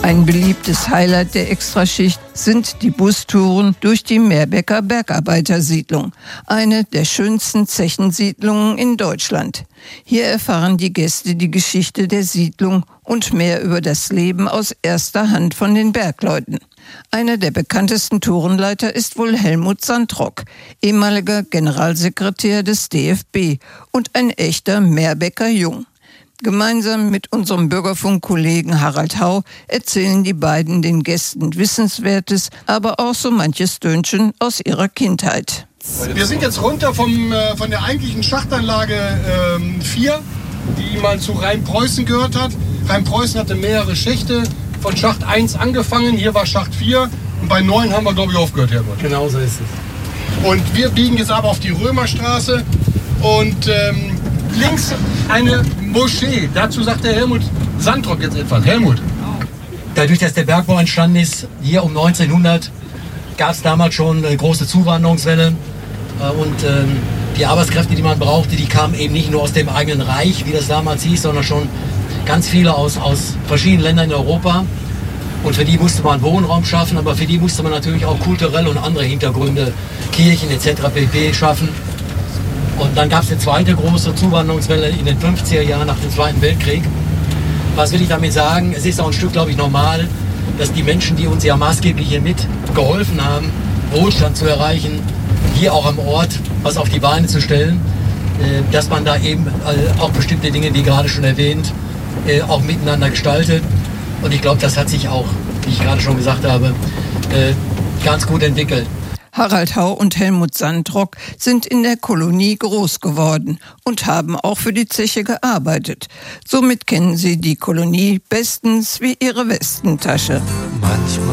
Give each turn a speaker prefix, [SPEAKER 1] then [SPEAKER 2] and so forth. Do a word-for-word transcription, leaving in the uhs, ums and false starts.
[SPEAKER 1] Ein beliebtes Highlight der Extraschicht sind die Bustouren durch die Meerbecker Bergarbeitersiedlung, eine der schönsten Zechensiedlungen in Deutschland. Hier erfahren die Gäste die Geschichte der Siedlung und mehr über das Leben aus erster Hand von den Bergleuten. Einer der bekanntesten Tourenleiter ist wohl Helmut Sandrock, ehemaliger Generalsekretär des D F B und ein echter Meerbecker Jung. Gemeinsam mit unserem Bürgerfunk-Kollegen Harald Hau erzählen die beiden den Gästen Wissenswertes, aber auch so manches Dönchen aus ihrer Kindheit.
[SPEAKER 2] Wir sind jetzt runter vom, äh, von der eigentlichen Schachtanlage ähm, vier, die mal zu Rhein-Preußen gehört hat. Rhein-Preußen hatte mehrere Schächte, von Schacht eins angefangen, hier war Schacht vier und bei neun haben wir, glaube ich, aufgehört, Herbert.
[SPEAKER 3] Genau so ist es.
[SPEAKER 2] Und wir biegen jetzt aber auf die Römerstraße und ähm, links eine Moschee. Dazu sagt der Helmut Sandrock jetzt etwas. Helmut.
[SPEAKER 3] Dadurch, dass der Bergbau entstanden ist, hier um neunzehnhundert, gab es damals schon eine große Zuwanderungswelle. Und ähm, die Arbeitskräfte, die man brauchte, die kamen eben nicht nur aus dem eigenen Reich, wie das damals hieß, sondern schon ganz viele aus, aus verschiedenen Ländern in Europa. Und für die musste man Wohnraum schaffen, aber für die musste man natürlich auch kulturelle und andere Hintergründe, Kirchen et cetera pp. Schaffen. Und dann gab es eine zweite große Zuwanderungswelle in den fünfziger Jahren nach dem Zweiten Weltkrieg. Was will ich damit sagen? Es ist auch ein Stück, glaube ich, normal, dass die Menschen, die uns ja maßgeblich hier mit geholfen haben, Wohlstand zu erreichen, hier auch am Ort was auf die Beine zu stellen, dass man da eben auch bestimmte Dinge, wie gerade schon erwähnt, auch miteinander gestaltet. Und ich glaube, das hat sich auch, wie ich gerade schon gesagt habe, ganz gut entwickelt.
[SPEAKER 1] Harald Hau und Helmut Sandrock sind in der Kolonie groß geworden und haben auch für die Zeche gearbeitet. Somit kennen sie die Kolonie bestens wie ihre Westentasche.
[SPEAKER 4] Manchmal